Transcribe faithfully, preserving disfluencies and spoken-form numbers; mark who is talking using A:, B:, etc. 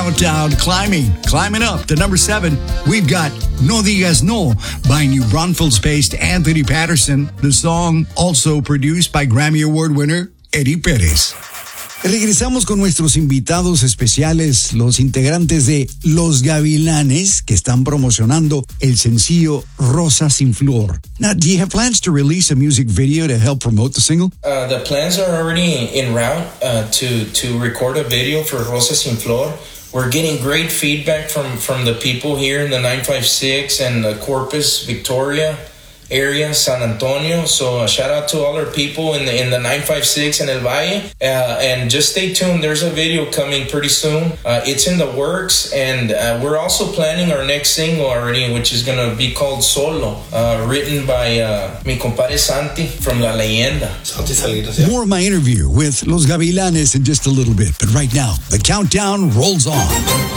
A: countdown climbing, climbing up to number seven. We've got No Digas No by New Braunfels-based Anthony Patterson. The song also produced by Grammy Award winner Eddie Pérez. Regresamos con nuestros invitados especiales, los integrantes de Los Gavilanes, que están promocionando el sencillo Rosa Sin Flor. Now, do you have plans to release a music video to help promote the single?
B: Uh, the plans are already en route uh, to, to record a video for Rosa Sin Flor. We're getting great feedback from, from the people here in the nine five six and the Corpus, Victoria area, San Antonio. So a shout out to all our people in the in the nine five six and El Valle. Uh, and just stay tuned. There's a video coming pretty soon. Uh, it's in the works, and uh, we're also planning our next single already, which is gonna be called Solo, uh, written by uh, mi compadre Santi from La Leyenda.
C: Santi Salinas, yeah.
A: More of my interview with Los Gavilanes in just a little bit, but right now the countdown rolls on.